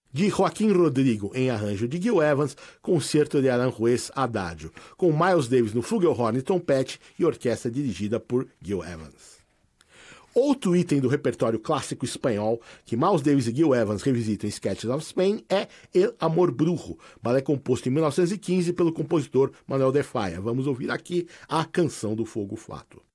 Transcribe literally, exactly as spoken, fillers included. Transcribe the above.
de Joaquim Rodrigo em arranjo de Gil Evans, concerto de Aranjuez Adagio, com Miles Davis no flugelhorn e trompete e orquestra dirigida por Gil Evans. Outro item do repertório clássico espanhol que Miles Davis e Gil Evans revisitam em Sketches of Spain é El Amor Brujo, balé composto em mil novecentos e quinze pelo compositor Manuel de Falla. Vamos ouvir aqui a Canção do Fogo Fato.